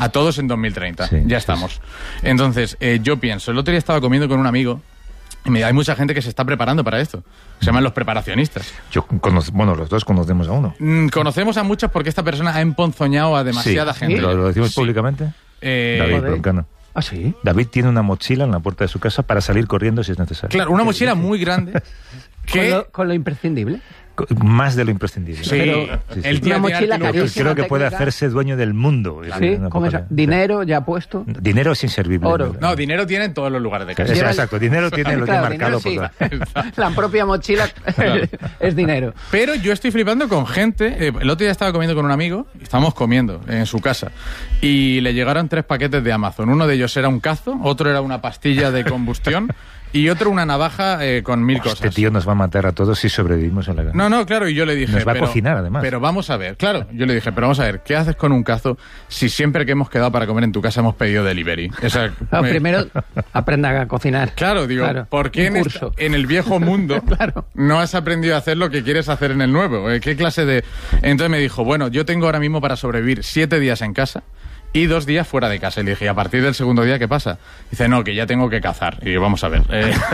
A todos en 2030. Sí, ya estamos. Entonces, yo pienso, el otro día estaba comiendo con un amigo y hay mucha gente que se está preparando para esto. Se llaman los preparacionistas. Los dos conocemos a uno. Conocemos a muchos porque esta persona ha emponzoñado a demasiada gente. ¿Lo decimos públicamente? David Broncano. ¿Ah, sí? David tiene una mochila en la puerta de su casa para salir corriendo si es necesario. Claro, una mochila muy grande. ¿Con lo imprescindible? Más de lo imprescindible. Sí, el una mochila carísima. Creo que puede hacerse dueño del mundo. Sí, ¿cómo es? ¿Dinero ya puesto? Dinero es inservible. Oro. No, dinero tiene en todos los lugares de casa. Exacto, dinero tiene lo que Claro, marcado dinero por sí. La propia mochila es dinero. Pero yo estoy flipando con gente. El otro día estaba comiendo con un amigo, estábamos comiendo en su casa, y le llegaron 3 paquetes de Amazon. Uno de ellos era un cazo, otro era una pastilla de combustión y otro una navaja con 1000 cosas. Este tío nos va a matar a todos si sobrevivimos en la guerra. No, claro, y yo le dije... Nos va a cocinar, además. Pero vamos a ver, claro, yo le dije, pero vamos a ver, ¿qué haces con un cazo si siempre que hemos quedado para comer en tu casa hemos pedido delivery? Primero aprenda a cocinar. Claro, digo, Claro. ¿por qué en el viejo mundo Claro. no has aprendido a hacer lo que quieres hacer en el nuevo? ¿Qué clase de...? Entonces me dijo, bueno, yo tengo ahora mismo para sobrevivir 7 días en casa y 2 días fuera de casa. Y le dije, ¿y a partir del segundo día qué pasa? Dice, no, que ya tengo que cazar. Y digo, vamos a ver.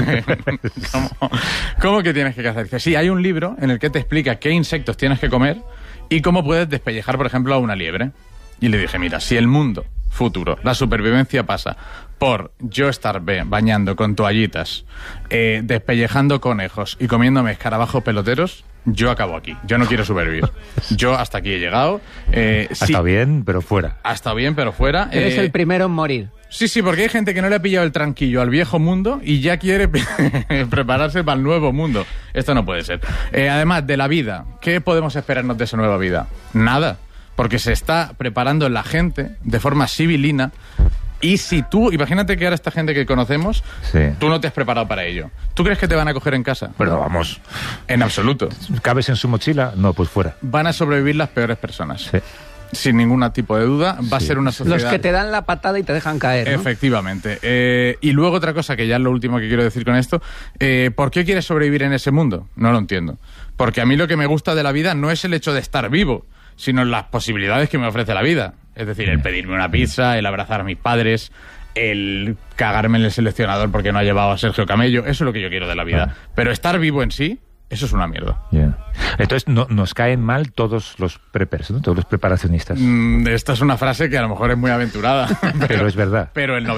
¿Cómo que tienes que cazar? Dice, sí, hay un libro en el que te explica qué insectos tienes que comer y cómo puedes despellejar, por ejemplo, a una liebre. Y le dije, mira, si el mundo futuro, la supervivencia pasa por yo estar bañando con toallitas, despellejando conejos y comiéndome escarabajos peloteros, yo acabo aquí. Yo no quiero sobrevivir. Yo hasta aquí he llegado. Está bien, pero fuera. Ha estado bien, pero fuera. Eres el primero en morir. Sí, porque hay gente que no le ha pillado el tranquillo al viejo mundo y ya quiere prepararse para el nuevo mundo. Esto no puede ser. Además, de la vida, ¿qué podemos esperarnos de esa nueva vida? Nada. Porque se está preparando la gente de forma civilina. Y si tú, imagínate que ahora esta gente que conocemos, tú no te has preparado para ello. ¿Tú crees que te van a coger en casa? Pero vamos. En absoluto. ¿Cabes en su mochila? No, pues fuera. Van a sobrevivir las peores personas. Sí. Sin ningún tipo de duda, va a ser una sociedad... Los que te dan la patada y te dejan caer, ¿no? Efectivamente. Y luego otra cosa, que ya es lo último que quiero decir con esto, ¿por qué quieres sobrevivir en ese mundo? No lo entiendo. Porque a mí lo que me gusta de la vida no es el hecho de estar vivo, sino las posibilidades que me ofrece la vida. Es decir, el pedirme una pizza, el abrazar a mis padres, el cagarme en el seleccionador porque no ha llevado a Sergio Camello. Eso es lo que yo quiero de la vida. Pero estar vivo en sí, eso es una mierda. Yeah. Entonces, nos caen mal todos los preppers, ¿no? Todos los preparacionistas. Esta es una frase que a lo mejor es muy aventurada. pero es verdad. Pero el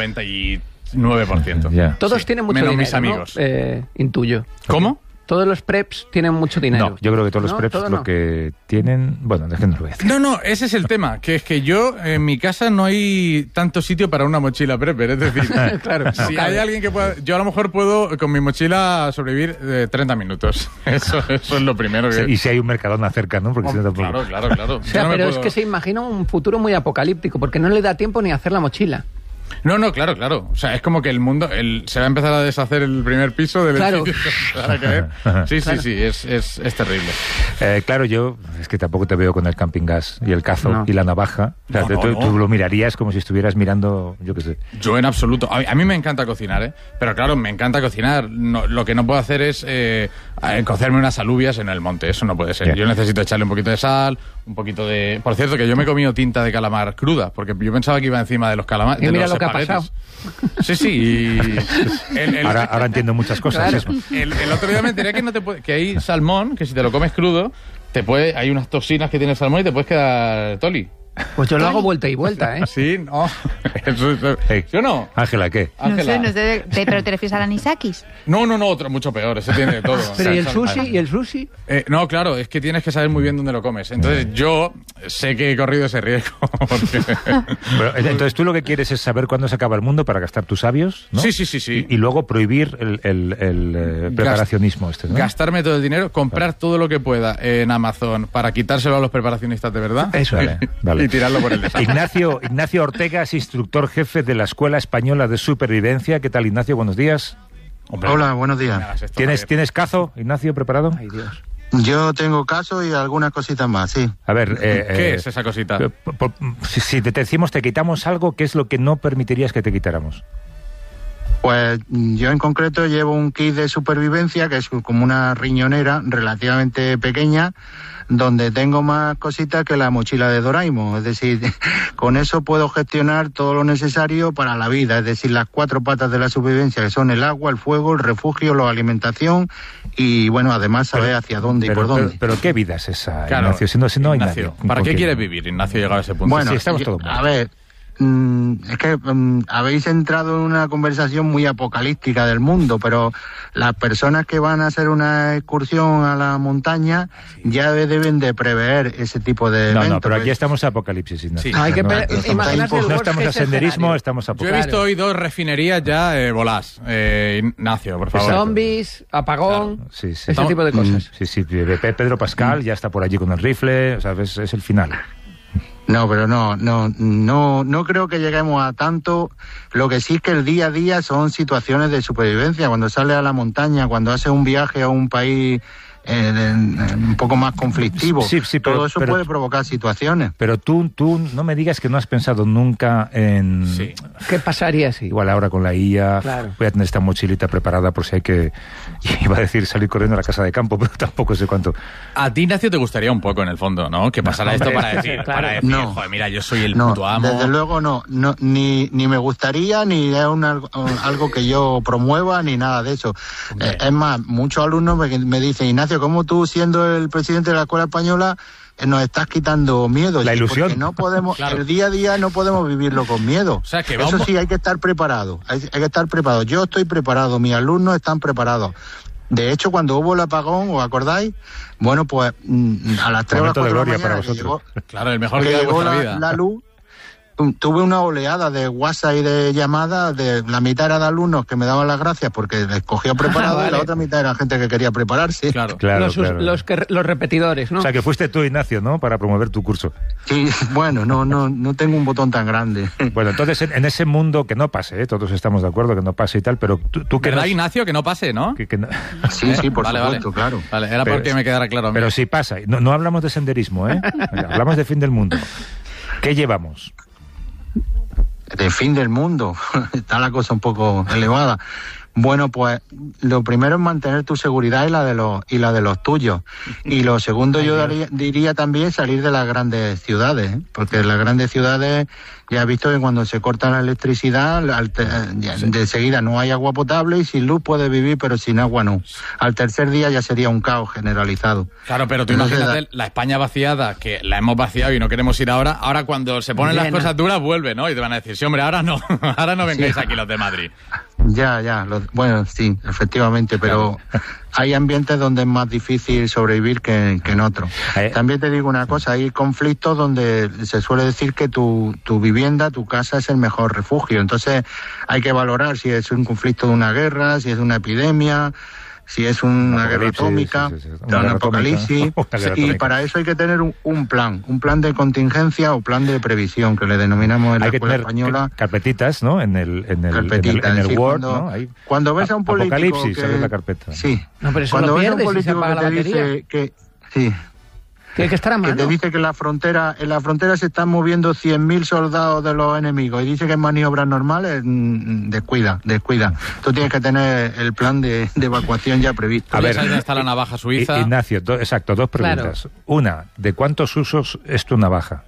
99%. Yeah. Todos tienen mucho menos dinero, mis amigos. ¿no? Intuyo. ¿Cómo? Todos los preps tienen mucho dinero. No, yo creo que todos los preps lo que tienen... Bueno, déjenme lo voy a decir. No, ese es el tema, que es que yo, en mi casa no hay tanto sitio para una mochila prepper, es decir, claro, si hay alguien que pueda... Yo a lo mejor puedo, con mi mochila, sobrevivir 30 minutos. Eso es lo primero que... Sí, y si hay un Mercadona cerca, ¿no? Porque si no tampoco... Claro. O sea, pero es que se imagina un futuro muy apocalíptico, porque no le da tiempo ni a hacer la mochila. No, claro. O sea, es como que el mundo... se va a empezar a deshacer el primer piso del edificio. Para caer. Sí, es terrible. Claro, yo es que tampoco te veo con el camping gas y el cazo y la navaja. O sea, tú lo mirarías como si estuvieras mirando, yo qué sé. Yo en absoluto. A mí me encanta cocinar, ¿eh? Pero claro, me encanta cocinar. Lo que no puedo hacer es cocerme unas alubias en el monte. Eso no puede ser. Yo necesito echarle un poquito de sal, un poquito de... Por cierto, que yo me he comido tinta de calamar cruda, porque yo pensaba que iba encima de los calamares. Y mira lo que ha pasado. Sí. Ahora entiendo muchas cosas. Claro. El otro día me enteré que hay salmón, que si te lo comes crudo, hay unas toxinas que tiene el salmón y te puedes quedar toli. Pues yo lo hago vuelta y vuelta, ¿eh? Sí, no. ¿Yo no? Ángela, ¿qué? Ángela. No sé, ¿pero te refieres al anisakis? No, otro mucho peor, ese tiene de todo. Pero ¿y el sushi? ¿Y el sushi? No, claro, es que tienes que saber muy bien dónde lo comes. Entonces yo sé que he corrido ese riesgo. Pero, entonces tú lo que quieres es saber cuándo se acaba el mundo para gastar tus sabios, ¿no? Sí. Y luego prohibir el preparacionismo ¿no? Gastarme todo el dinero, comprar todo lo que pueda en Amazon para quitárselo a los preparacionistas de verdad. Eso, vale. Y tirarlo por el desastre. Ignacio Ortega es instructor jefe de la Escuela Española de Supervivencia. ¿Qué tal, Ignacio? Buenos días. Hombre, hola, buenos días. ¿Tienes cazo, Ignacio, preparado? Ay, Dios. Yo tengo caso y algunas cositas más, sí. A ver... ¿Qué es esa cosita? Si te decimos te quitamos algo, ¿qué es lo que no permitirías que te quitáramos? Pues yo en concreto llevo un kit de supervivencia que es como una riñonera relativamente pequeña, donde tengo más cositas que la mochila de Doraemon. Es decir, con eso puedo gestionar todo lo necesario para la vida. Es decir, las 4 patas de la supervivencia, que son el agua, el fuego, el refugio, la alimentación y, bueno, además saber hacia dónde y por dónde. Pero ¿qué vida es esa, claro, Ignacio? Si no hay Ignacio, nadie. ¿para qué quieres vivir, Ignacio, llegar a ese punto? Bueno, sí, estamos todos mal. A ver... es que habéis entrado en una conversación muy apocalíptica del mundo, pero las personas que van a hacer una excursión a la montaña ya deben de prever ese tipo de eventos. No, pero aquí estamos a apocalipsis, Ignacio. Sí. Hay que No imaginarse el worst estamos a case senderismo, escenario. estamos a Yo he visto hoy 2 refinerías ya voladas. Ignacio, por favor. Zombies, apagón, Claro, sí. ese tipo de cosas. Sí, Pedro Pascal ya está por allí con el rifle, o sea, es el final. No, pero no creo que lleguemos a tanto. Lo que sí es que el día a día son situaciones de supervivencia. Cuando sales a la montaña, cuando haces un viaje a un país un poco más conflictivo, todo eso puede provocar situaciones. Pero tú no me digas que no has pensado nunca en... Sí. ¿Qué pasaría si? Igual ahora con la IA, Claro. voy a tener esta mochilita preparada por si hay que... Iba a decir salir corriendo a la casa de campo, pero tampoco sé cuánto. A ti, Ignacio, te gustaría un poco, en el fondo, ¿no? Que pasara esto para decir, claro. no, joder, mira, yo soy el puto amo. Desde luego no, ni me gustaría, ni es algo que yo promueva, ni nada de eso. Es más, muchos alumnos me dicen, Ignacio, ¿cómo tú, siendo el presidente de la Escuela Española, nos estás quitando miedo? La ilusión. Porque no podemos, Claro. El día a día no podemos vivirlo con miedo. O sea, que eso vamos... sí, hay que estar preparado. Hay que estar preparado. Yo estoy preparado, mis alumnos están preparados. De hecho, cuando hubo el apagón, ¿os acordáis? Bueno, pues a las 3 o las 4 Momento de de la gloria mañana para que vosotros. Claro, el mejor que día de llegó vuestra vida. la luz, tuve una oleada de WhatsApp y de llamadas. De la mitad era de alumnos que me daban las gracias porque les cogía preparado Vale. y la otra mitad era gente que quería prepararse. Claro. Los repetidores, ¿no? O sea, que fuiste tú, Ignacio, ¿no? Para promover tu curso. Sí, bueno, no tengo un botón tan grande. Bueno, entonces en ese mundo que no pase, todos estamos de acuerdo que no pase y tal, pero tú que ¿Verdad, nos- Ignacio, que no pase, no? que no- Sí, por Vale, supuesto, vale. claro. Vale, era Pero- porque me quedara claro a mí. Pero si pasa, no hablamos de senderismo, hablamos de fin del mundo. ¿Qué llevamos? De fin del mundo, está la cosa un poco elevada. Bueno, pues lo primero es mantener tu seguridad y la de los tuyos. Y lo segundo yo diría también salir de las grandes ciudades, ¿eh? Porque en las grandes ciudades ya he visto que cuando se corta la electricidad, de seguida no hay agua potable y sin luz puedes vivir, pero sin agua no. Al tercer día ya sería un caos generalizado. Claro, pero tú Entonces, imagínate la España vaciada, que la hemos vaciado y no queremos ir ahora cuando se ponen las Llena. cosas duras vuelve, ¿no? Y te van a decir, sí, hombre, ahora no vengáis aquí los de Madrid. Bueno, sí, efectivamente, pero hay ambientes donde es más difícil sobrevivir que en otros. También te digo una cosa, hay conflictos donde se suele decir que tu vivienda, tu casa es el mejor refugio. Entonces hay que valorar si es un conflicto de una guerra, si es una epidemia, si es una guerra atómica, sí. un apocalipsis. Una guerra Y atómica. para eso hay que tener un plan de contingencia o plan de previsión, que le denominamos en la Hay que Escuela tener Española. Carpetitas, ¿no? En el Carpetita, es decir, Word, cuando, ¿no? Ahí. cuando ves a un político Apocalipsis, que... ¿sabes la carpeta? Sí. No, pero eso Cuando lo ves a un pierdes si se político apaga que la te batería. dice que... Sí. Tiene que estar a Que mano. te dice que en la frontera se están moviendo 100.000 soldados de los enemigos y dice que en maniobras normales, descuida. Tú tienes que tener el plan de evacuación ya previsto. A ver, ¿Sabes dónde está la navaja suiza? Ignacio, exacto, dos preguntas. Una, ¿de cuántos usos es tu navaja?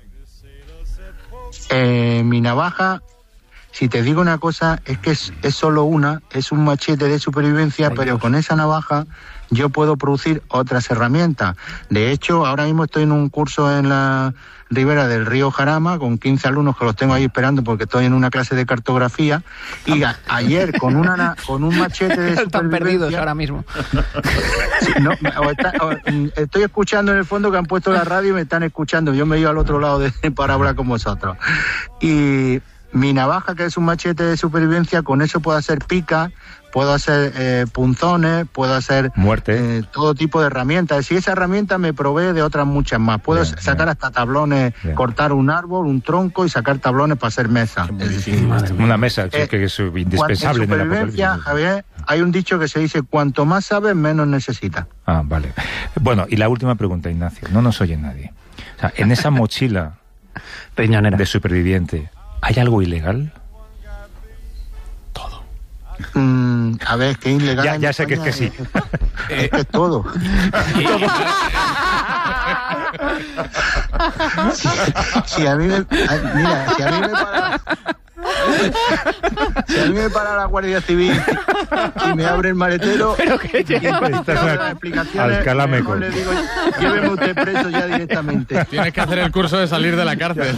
Mi navaja, si te digo una cosa, es que es solo una, es un machete de supervivencia, pero con esa navaja yo puedo producir otras herramientas. De hecho, ahora mismo estoy en un curso en la ribera del río Jarama con 15 alumnos que los tengo ahí esperando porque estoy en una clase de cartografía y ayer con un machete de Están perdidos supervivencia... ahora mismo. Sí, estoy escuchando en el fondo que han puesto la radio y me están escuchando. Yo me he ido al otro lado para hablar con vosotros. Y mi navaja, que es un machete de supervivencia, con eso puedo hacer pica, puedo hacer punzones, puedo hacer Muerte. todo tipo de herramientas. Y esa herramienta me provee de otras muchas más. Puedo sacar hasta tablones, cortar un árbol, un tronco y sacar tablones para hacer mesas. Es decir, Una mesa, que es indispensable en en el supervivencia, apocalipsis. Javier, hay un dicho que se dice, cuanto más sabes, menos necesitas. Ah, vale. Bueno, y la última pregunta, Ignacio. No nos oye nadie. O sea, en esa mochila Riñonera. de superviviente, ¿hay algo ilegal? A ver, es que es ilegal. Ya sé que es que sí. Es que es todo. Si a mí me para la Guardia Civil y me abre el maletero, Pero que Alcalá Meco. le digo, lléveme usted preso ya directamente. Tienes que hacer el curso de salir de la cárcel.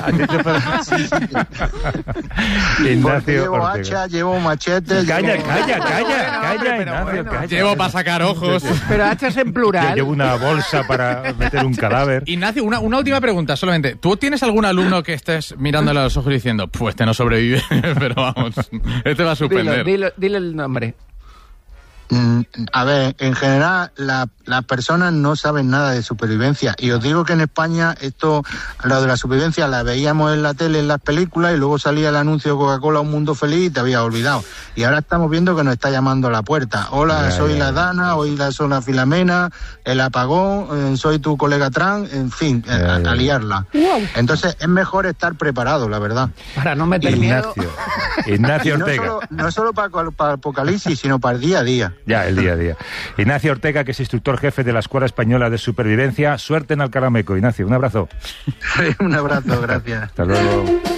Porque Ignacio llevo Ortega. hacha, llevo machete. Calla, llevo- Ignacio, calla. Llevo pasacarojos. Pero hachas en Yo plural. llevo una bolsa para meter un cadáver. Ignacio, una última pregunta solamente. ¿Tú tienes algún alumno que estés mirándole a los ojos y diciendo, pues este no sobrevive, pero vamos, este va a suspender? Dile el nombre. A ver, en general las personas no saben nada de supervivencia y os digo que en España lo de la supervivencia la veíamos en la tele, en las películas y luego salía el anuncio de Coca-Cola Un Mundo Feliz y te habías olvidado. Y ahora estamos viendo que nos está llamando a la puerta. Hola, soy la Dana, hoy soy la Filomena, el apagón, soy tu colega Tran, en fin, a liarla. Entonces es mejor estar preparado, la verdad. Para no meter miedo. Ignacio Y Ortega. no solo para apocalipsis, sino para el día a día. Ya, el día a día. Ignacio Ortega, que es instructor jefe de la Escuela Española de Supervivencia. Suerte en Alcalá Meco, Ignacio. Un abrazo. Un abrazo, gracias. Hasta luego.